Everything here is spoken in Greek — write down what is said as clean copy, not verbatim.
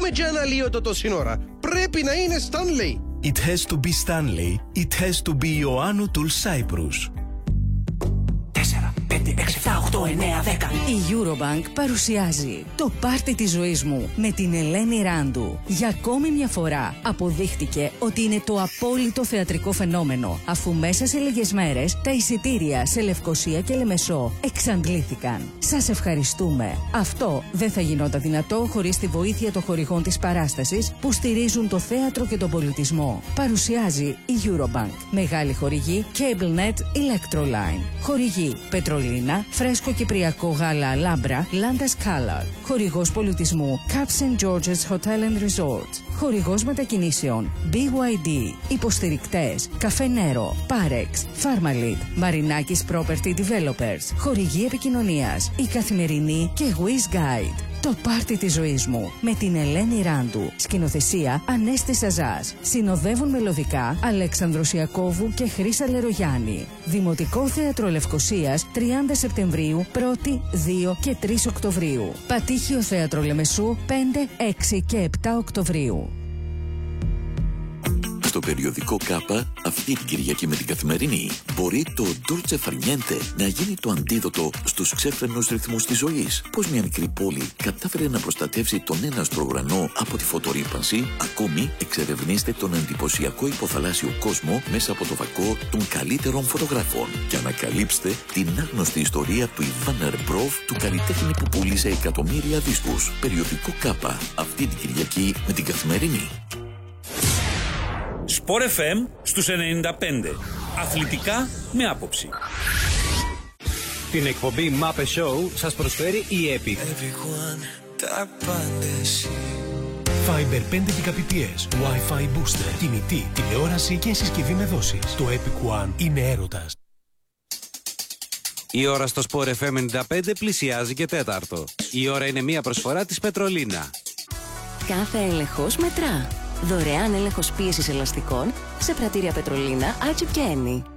έχουμε και αναλύωτο το σύνορα. Πρέπει να είναι Stanley. It has to be Stanley. It has to be Ioannou Tool Cyprus. 4, 5, 6, 7, 8, 9, 10. Η Eurobank παρουσιάζει το πάρτι της ζωής μου με την Ελένη Ράντου. Για ακόμη μια φορά αποδείχτηκε ότι είναι το απόλυτο θεατρικό φαινόμενο, αφού μέσα σε λίγες μέρες τα εισιτήρια σε Λευκοσία και Λεμεσό εξαντλήθηκαν. Σας ευχαριστούμε. Αυτό δεν θα γινόταν δυνατό χωρίς τη βοήθεια των χορηγών της παράστασης που στηρίζουν το θέατρο και τον πολιτισμό. Παρουσιάζει η Eurobank. Μεγάλη χορηγή CableNet Electroline. Χορηγή Πετρολίνα, φρέσκο κυπριακό γάλα Λάμπρα, Landas Color. Χορηγός πολιτισμού Cap St. George's Hotel and Resort. Χορηγός μετακινήσεων BYD. Υποστηρικτές Καφέ Νέρο, Parex, Pharmalit, Marinakis Property Developers. Χορηγή επικοινωνίας Η Καθημερινή και Wiz Guide. Το πάρτι της ζωής μου με την Ελένη Ράντου. Σκηνοθεσία Ανέστη Σαζάς. Συνοδεύουν μελωδικά Αλέξανδρος Ιακώβου και Χρύσα Λερογιάννη. Δημοτικό Θέατρο Λευκοσίας 30 Σεπτεμβρίου, 1η, 2 και 3 Οκτωβρίου. Πατήχιο Θέατρο Λεμεσού 5, 6 και 7 Οκτωβρίου. Στο περιοδικό ΚΑΠΑ, αυτή την Κυριακή με την Καθημερινή, μπορεί το Dolce Far Niente να γίνει το αντίδοτο στους ξέφρενους ρυθμούς της ζωής. Πώς μια μικρή πόλη κατάφερε να προστατεύσει τον έναστρο ουρανό από τη φωτορύπανση. Ακόμη, εξερευνήστε τον εντυπωσιακό υποθαλάσσιο κόσμο μέσα από το βακό των καλύτερων φωτογράφων και ανακαλύψτε την άγνωστη ιστορία του Ιβάν Ερμπρόβ, του καλλιτέχνη που πούλησε εκατομμύρια δίσκους. Περιοδικό ΚΑΠΑ, αυτή την Κυριακή με την Καθημερινή. Sport FM στους 95. Αθλητικά με άποψη. Την εκπομπή Muppet Show σας προσφέρει η Epic. Fiber 5 Gbps, Wi-Fi booster, κινητή, τηλεόραση και συσκευή με δόσεις. Το Epic One είναι έρωτας. Η ώρα στο Sport FM 95 πλησιάζει και τέταρτο. Η ώρα είναι μια προσφορά της Πετρολίνα. Κάθε έλεγχος μετρά. Δωρεάν έλεγχος πίεσης ελαστικών σε πρατήρια Πετρολίνα, Άτσιπ και Ένι.